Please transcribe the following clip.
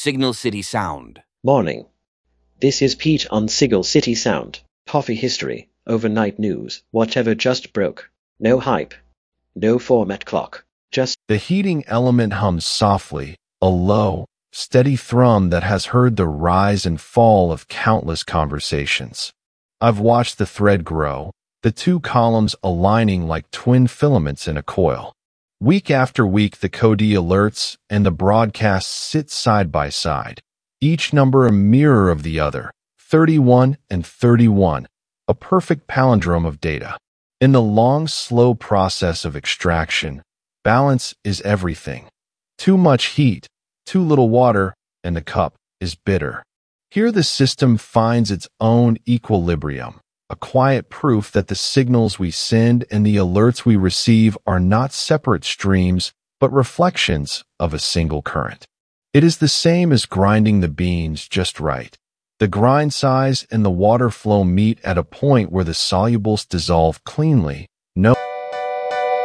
Signal City Sound. Morning. This is Pete on Signal City Sound. Coffee history, overnight news, whatever just broke. No hype. No format clock. Just The heating element hums softly, a low, steady thrum that has heard the rise and fall of countless conversations. I've watched the thread grow, the two columns aligning like twin filaments in a coil. Week after week, the Cody alerts and the broadcasts sit side by side, each number a mirror of the other, 31 and 31, a perfect palindrome of data. In the long, slow process of extraction, balance is everything. Too much heat, too little water, and the cup is bitter. Here the system finds its own equilibrium, a quiet proof that the signals we send and the alerts we receive are not separate streams, but reflections of a single current. It is the same as grinding the beans just right. The grind size and the water flow meet at a point where the solubles dissolve cleanly,